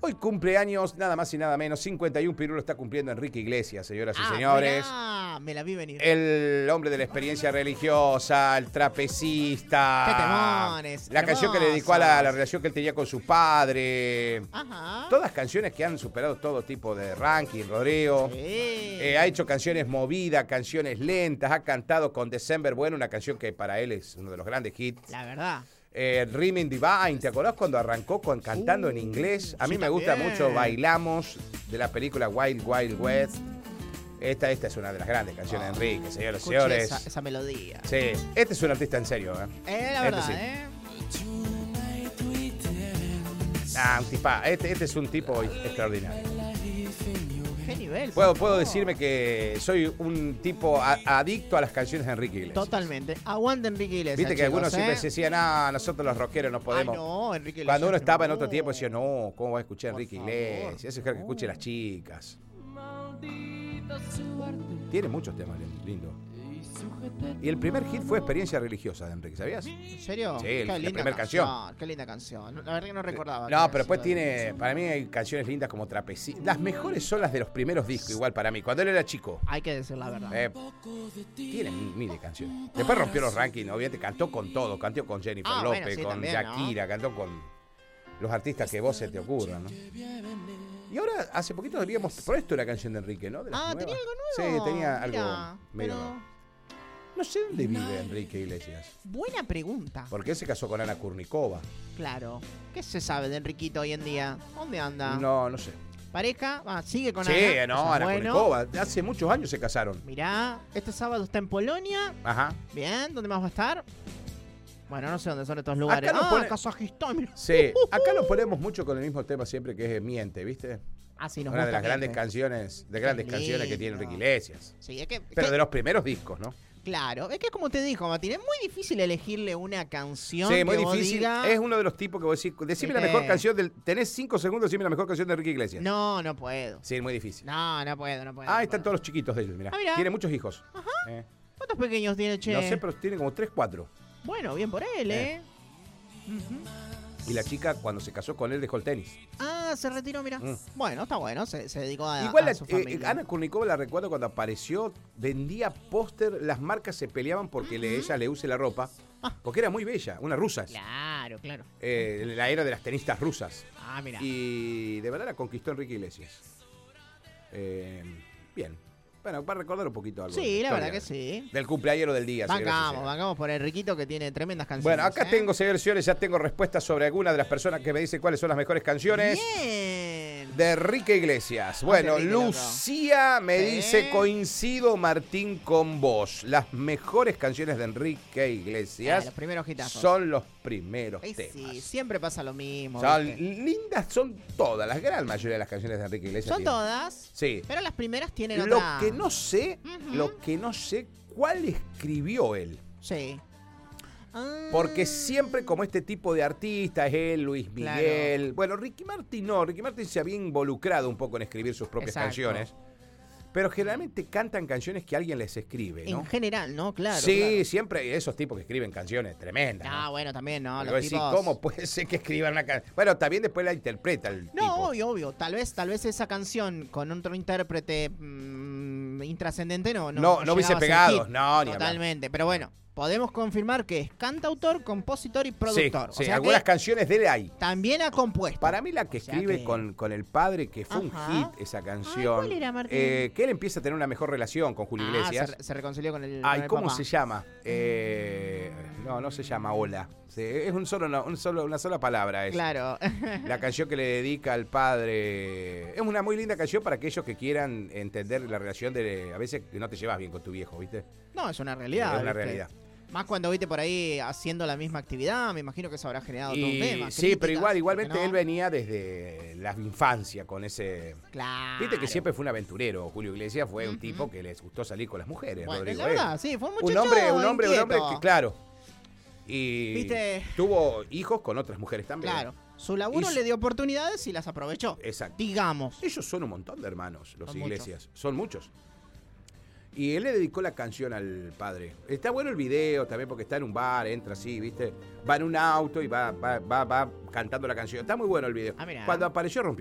Hoy cumpleaños, nada más y nada menos, 51 pirulo está cumpliendo Enrique Iglesias, señoras y señores. Me la vi venir. El hombre de la experiencia religiosa, el trapecista. ¡Qué temones! La canción que le dedicó a la relación que él tenía con su padre. Ajá. Todas canciones que han superado todo tipo de ranking, Rodrigo. Sí. Ha hecho canciones movidas, canciones lentas, ha cantado con December Bueno, una canción que para él es uno de los grandes hits. La verdad. Rhythm Divine, ¿te acordás cuando arrancó cantando en inglés? A mí sí, me gusta también. mucho Bailamos, de la película Wild Wild West. Esta es una de las grandes canciones de Enrique, señoras y Escuche señores. esa melodía. Sí, este es un artista en serio, La verdad, sí. Este es un tipo extraordinario. ¿Qué nivel? Puedo decirme que soy un tipo adicto a las canciones de Enrique Iglesias. Totalmente. Aguanta Enrique Iglesias. Viste que chicos, algunos siempre se decían, nosotros los rockeros no podemos. no, Enrique Iglesias. Cuando uno estaba en no. otro tiempo decía, no, ¿cómo va a escuchar a Por Enrique favor, Iglesias? Eso es que escuche las chicas. Tiene muchos temas lindos. Y el primer hit fue Experiencia Religiosa de Enrique, ¿sabías? ¿En serio? Sí, la linda primera canción. Qué linda canción. La verdad que no recordaba. No, pero después tiene, para mí hay canciones lindas como Trapecista. Las mejores son las de los primeros discos, igual para mí. Cuando él era chico. Hay que decir la verdad. Tiene miles de canciones. Después rompió los rankings, obviamente. Cantó con todo. Cantó con Jennifer López, bueno, sí, con también, Shakira, cantó con los artistas que vos se te ocurran, ¿no? Y ahora, hace poquito deberíamos por esto la canción de Enrique, ¿no? De las ¿tenía nuevas. algo nuevo? Sí, tenía Mirá, algo medio. pero- No sé dónde vive Enrique Iglesias. Buena pregunta. Porque él se casó con Ana Kurnikova. Claro. ¿Qué se sabe de Enriquito hoy en día? ¿Dónde anda? No sé. ¿Pareja? Sigue con Sí, Ana. no, Eso es Ana bueno. Kurnikova. Hace muchos años se casaron. Mirá, este sábado está en Polonia. Ajá. Bien, ¿dónde más va a estar? Bueno, no sé dónde son estos lugares. Acá nos pone- Kazajistán, mira. Sí, acá lo ponemos mucho con el mismo tema siempre que es Miente, ¿viste? Sí, nos Una de gusta las grandes Miente. canciones, canciones que tiene Enrique Iglesias. Sí, es que, Pero de los primeros discos, ¿no? claro, es que es como te dijo, Martín, es muy difícil elegirle una canción Sí, muy que vos difícil. digas- Es uno de los tipos que vos decís, decime la ¿Viste? mejor canción del... Tenés 5 segundos, decime la mejor canción de Enrique Iglesias. No puedo. Sí, muy difícil. No puedo. Ahí están todos los chiquitos de ellos, mirá. Mirá. Tiene muchos hijos. ¿Cuántos pequeños tiene, che? No sé, pero tiene como 3, 4. Bueno, bien por él, Eh. Y la chica, cuando se casó con él, dejó el tenis. Se retiró, mira. Bueno, está bueno, se dedicó a, Igual a su familia. Ana Kurnikova, la recuerdo cuando apareció, vendía póster, las marcas se peleaban porque ella le use la ropa, porque era muy bella, una rusa. Claro. La era de las tenistas rusas. Mira. Y de verdad la conquistó Enrique Iglesias. Bien. Bueno, para recordar un poquito algo. de Sí, la historia verdad que sí. Del cumpleañero del día. señoras y señores. Bancamos por Enriquito que tiene tremendas canciones. Bueno, acá tengo, señores y señores, ya tengo respuestas sobre algunas de las personas que me dicen cuáles son las mejores canciones. Bien. De Enrique Iglesias. Bueno, Enrique, loco. Lucía me Sí. dice, coincido, Martín, con vos. Las mejores canciones de Enrique Iglesias Los primeros hitazos. son los primeros Sí, temas. siempre pasa lo mismo. Son ¿viste? lindas, son todas, la gran mayoría de las canciones de Enrique Iglesias. Son tienen. todas, Sí. pero las primeras tienen Lo otra... que no sé, cuál escribió él. Sí. Porque siempre como este tipo de artista es él, Luis Miguel. Claro. Bueno, Ricky Martin no. Ricky Martin se había involucrado un poco en escribir sus propias Exacto. canciones. Pero generalmente cantan canciones que alguien les escribe, ¿no? En general, ¿no? Claro. Sí, claro. siempre esos tipos que escriben canciones tremendas. ¿no? Bueno, también, ¿no? Porque Los vos decís, tipos... ¿cómo puede ser que escriban una canción? Bueno, también después la interpreta el tipo. No, obvio. Tal vez esa canción con otro intérprete intrascendente no hubiese llegaba a ser pegado. hit. No, ni hablar. Totalmente. Pero bueno, podemos confirmar que es cantautor, compositor y productor. Sí, O sea algunas que canciones de él hay. también ha compuesto. Para mí la que O sea escribe que- con el padre, que fue un Ajá. hit esa canción. ¿cuál era, Martín? Que él empieza a tener una mejor relación con Julio Iglesias. Se reconcilió con el Ay, con el ¿cómo papá. se llama? No se llama Hola. Sí, es una sola palabra. Claro. La canción que le dedica al padre. Es una muy linda canción para aquellos que quieran entender la relación de. A veces que no te llevas bien con tu viejo, ¿viste? No, es una realidad. Es una ¿viste? realidad. Más cuando viste por ahí haciendo la misma actividad, me imagino que eso habrá generado todo un tema. Sí, pero críticas, igualmente ¿no? él venía desde la infancia con ese. Claro. Viste que siempre fue un aventurero. Julio Iglesias fue un tipo que les gustó salir con las mujeres, Bueno, Rodrigo. la verdad, sí, fue un Un muchacho hombre inquieto. que, claro. Y ¿Viste? tuvo hijos con otras mujeres también. Claro. Su laburo Y le dio oportunidades y las aprovechó. Exacto. Digamos. Ellos son un montón de hermanos, los Son Iglesias. Son muchos. Y él le dedicó la canción al padre. Está bueno el video también porque está en un bar, entra así, ¿viste? Va en un auto y va cantando la canción. Está muy bueno el video. Mirá. Cuando apareció rompió